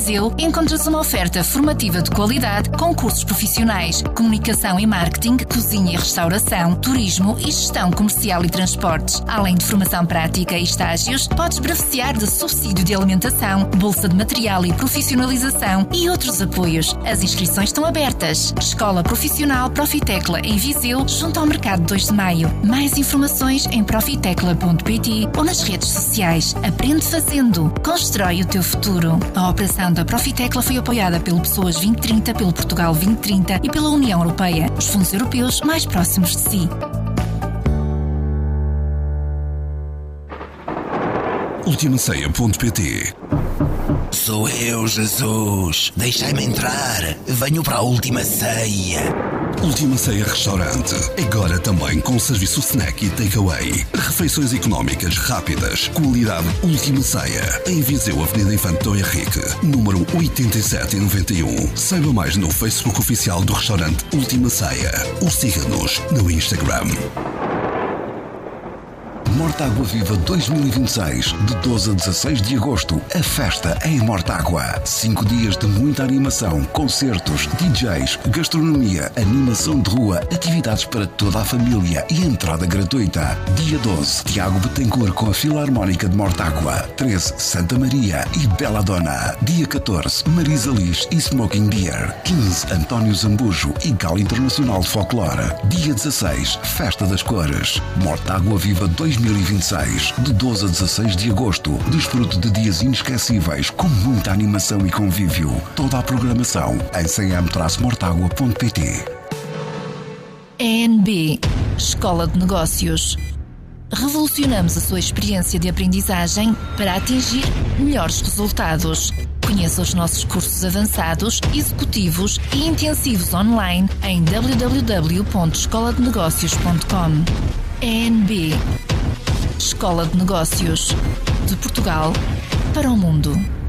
Viseu, encontras uma oferta formativa de qualidade com cursos profissionais, comunicação e marketing, cozinha e restauração, turismo e gestão comercial e transportes. Além de formação prática e estágios, podes beneficiar de subsídio de alimentação, bolsa de material e profissionalização e outros apoios. As inscrições estão abertas. Escola Profissional Profitecla em Viseu, junto ao Mercado 2 de Maio. Mais informações em profitecla.pt ou nas redes sociais. Aprende fazendo. Constrói o teu futuro. A operação da Profitecla foi apoiada pelo Pessoas 2030, pelo Portugal 2030 e pela União Europeia, os fundos europeus mais próximos de si. Ultimaceia.pt. Sou eu, Jesus. Deixai-me entrar. Venho para a Última Ceia. Última Ceia Restaurante. Agora também com serviço snack e takeaway. Refeições económicas rápidas. Qualidade Última Ceia. Em Viseu, Avenida Infante Dom Henrique, número 8791. Saiba mais no Facebook oficial do restaurante Última Ceia. Ou siga-nos no Instagram. Mortágua Viva 2026, de 12 a 16 de agosto, a festa em Mortágua. 5 dias de muita animação, concertos, DJs, gastronomia, animação de rua, atividades para toda a família e entrada gratuita. Dia 12, Tiago Betancourt com a Filarmónica de Mortágua. 13, Santa Maria e Bela Dona. Dia 14, Marisa Liz e Smoking Beer. 15, António Zambujo e Gala Internacional de Folclore. Dia 16, Festa das Cores. Mortágua Viva 2026, de 12 a 16 de agosto. Desfrute de dias inesquecíveis com muita animação e convívio. Toda a programação em cm-mortágua.pt. ENB Escola de Negócios. Revolucionamos a sua experiência de aprendizagem para atingir melhores resultados. Conheça os nossos cursos avançados, executivos e intensivos online em www.escoladenegócios.com. ENB Escola de Negócios, de Portugal para o mundo.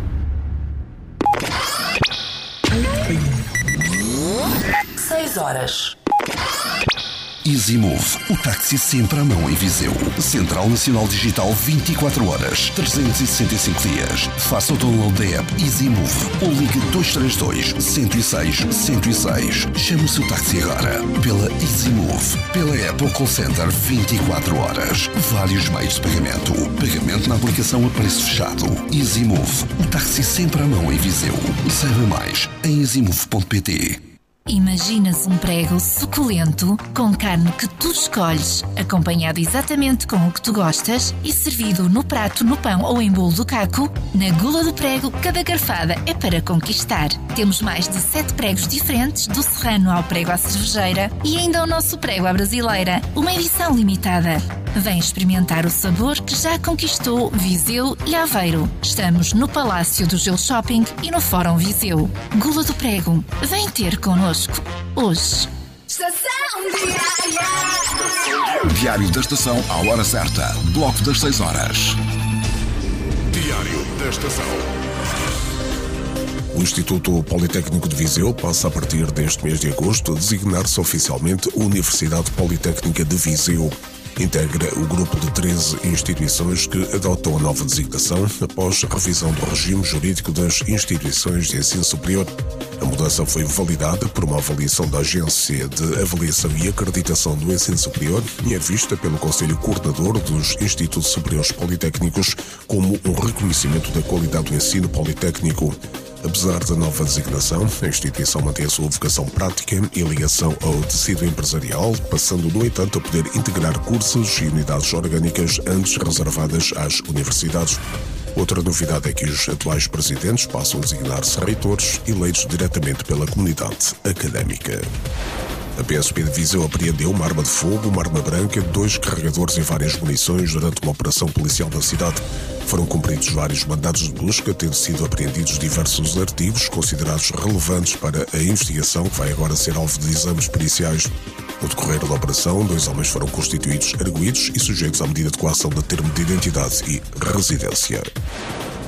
6 horas. EasyMove, o táxi sempre à mão em Viseu. Central Nacional Digital 24 horas, 365 dias. Faça o download da app EasyMove ou ligue 232 106 106. Chame o seu táxi agora pela EasyMove, pela app ou call center 24 horas. Vários meios de pagamento. Pagamento na aplicação a preço fechado. EasyMove, o táxi sempre à mão em Viseu. Saiba mais em easymove.pt. Imaginas um prego suculento com carne que tu escolhes, acompanhado exatamente com o que tu gostas e servido no prato, no pão ou em bolo do caco? Na Gula do Prego, cada garfada é para conquistar. Temos mais de 7 pregos diferentes, do serrano ao prego à cervejeira e ainda o nosso prego à brasileira, uma edição limitada. Vem experimentar o sabor que já conquistou Viseu e Aveiro. Estamos no Palácio do Gelo Shopping e no Fórum Viseu. Gula do Prego, vem ter connosco hoje. Estação Diária. Diário da Estação à hora certa. Bloco das 6 horas. Diário da Estação. O Instituto Politécnico de Viseu passa a partir deste mês de agosto a designar-se oficialmente Universidade Politécnica de Viseu. Integra o grupo de 13 instituições que adotam a nova designação após a revisão do regime jurídico das instituições de ensino superior. A mudança foi validada por uma avaliação da Agência de Avaliação e Acreditação do Ensino Superior e é vista pelo Conselho Coordenador dos Institutos Superiores Politécnicos como um reconhecimento da qualidade do ensino politécnico. Apesar da nova designação, a instituição mantém a sua vocação prática e ligação ao tecido empresarial, passando, no entanto, a poder integrar cursos e unidades orgânicas antes reservadas às universidades. Outra novidade é que os atuais presidentes passam a designar-se reitores eleitos diretamente pela comunidade académica. A PSP de Viseu apreendeu uma arma de fogo, uma arma branca, 2 carregadores e várias munições durante uma operação policial na cidade. Foram cumpridos vários mandados de busca, tendo sido apreendidos diversos artigos considerados relevantes para a investigação, que vai agora ser alvo de exames periciais. No decorrer da operação, 2 homens foram constituídos arguidos e sujeitos à medida de coação de termo de identidade e residência.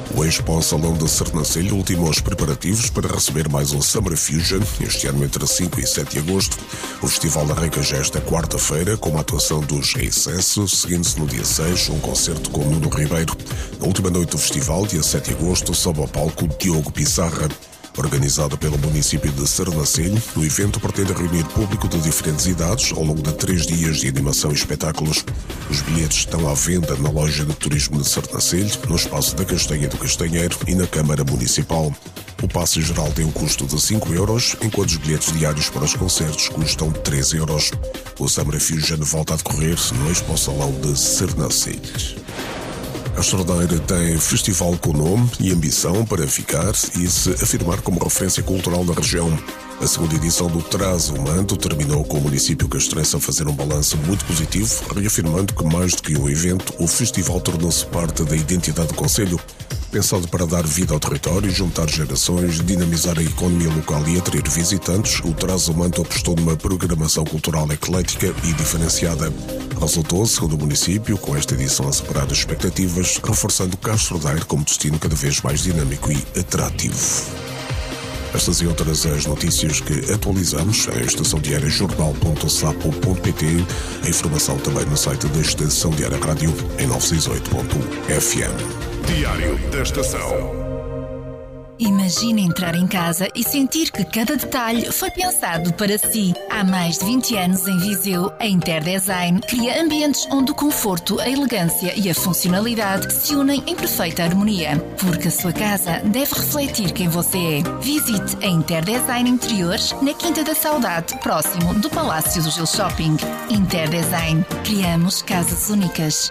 O Expo Salão da Sernancelho ultimou os preparativos para receber mais um Summer Fusion, este ano entre 5 e 7 de agosto. O festival arranca já esta quarta-feira com uma atuação dos Excesso, seguindo-se no dia 6 um concerto com Nuno Ribeiro. Na última noite do festival, dia 7 de agosto, sobe ao palco Diogo Pissarra. Organizado pelo município de Sernancelho, o evento pretende reunir público de diferentes idades ao longo de 3 dias de animação e espetáculos. Os bilhetes estão à venda na loja de turismo de Sernancelho, no espaço da Castanha do Castanheiro e na Câmara Municipal. O passe geral tem um custo de 5 euros, enquanto os bilhetes diários para os concertos custam 3 euros. O Summer Fusion volta a decorrer no Expo Salão de Sernancelho. A Estredeira tem festival com nome e ambição para ficar e se afirmar como referência cultural da região. A segunda edição do Traz o Manto terminou com o município castrense a fazer um balanço muito positivo, reafirmando que mais do que um evento, o festival tornou-se parte da identidade do concelho. Pensado para dar vida ao território, juntar gerações, dinamizar a economia local e atrair visitantes, o Traz o Manto apostou numa programação cultural eclética e diferenciada. Resultou, segundo o município, com esta edição a superar as expectativas, reforçando Castro Daire como destino cada vez mais dinâmico e atrativo. Estas e outras as notícias que atualizamos em Estação Diária jornal.sapo.pt. A informação também no site da Estação Diária Rádio em 968.fm. Diário da Estação. Imagine entrar em casa e sentir que cada detalhe foi pensado para si. Há mais de 20 anos em Viseu, a Interdesign cria ambientes onde o conforto, a elegância e a funcionalidade se unem em perfeita harmonia. Porque a sua casa deve refletir quem você é. Visite a Interdesign Interiores na Quinta da Saudade, próximo do Palácio do Gil Shopping. Interdesign. Criamos casas únicas.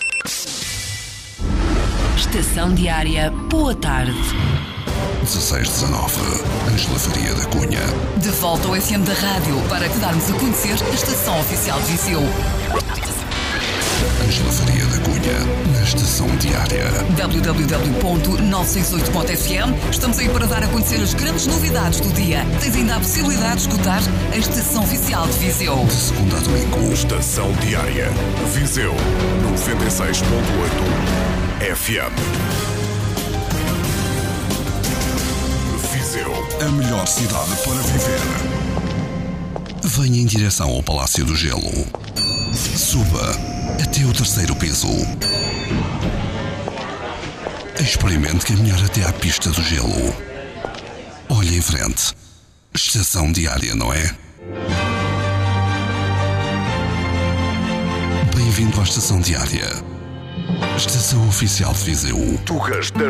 Estação Diária, boa tarde. 1619, Ângela Faria da Cunha. De volta ao FM da rádio para te darmos a conhecer a Estação Oficial de Viseu. Ângela Faria da Cunha, na Estação Diária. www.968.fm. Estamos aí para dar a conhecer as grandes novidades do dia. Tens ainda a possibilidade de escutar a Estação Oficial de Viseu. De segunda a domingo. Estação Diária. Viseu 96.8 FM. A melhor cidade para viver. Venha em direção ao Palácio do Gelo. Suba até o 3º piso. Experimente caminhar até à pista do gelo. Olhe em frente. Estação Diária, não é? Bem-vindo à Estação Diária. Estação Oficial de Viseu. Tugas da